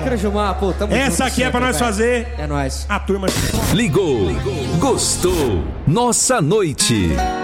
Crujumar, pô, tamo Essa aqui é pra nós fazer. É nóis. A turma. Ligou, gostou, nossa noite.